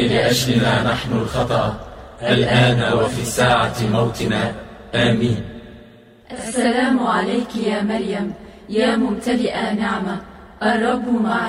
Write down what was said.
لأجلنا نحن الخطأ الآن وفي ساعة موتنا. آمين. السلام عليك يا مريم، يا ممتلئة نعمة، الرب معك.